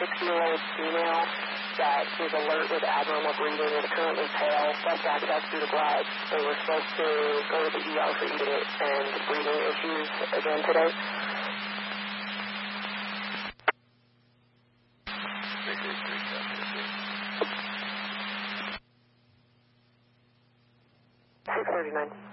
6-year-old female that is alert with abnormal breathing, is currently pale, left access through the garage. They were supposed to go to the ER for EDIT and breathing issues again today. 639.